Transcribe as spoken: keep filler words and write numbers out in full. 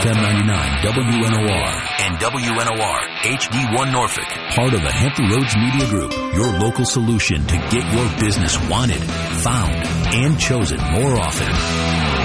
F M ninety-nine W N O R and W N O R H D one Norfolk, part of the Hampton Roads Media Group, your local solution to get your business wanted, found, and chosen more often.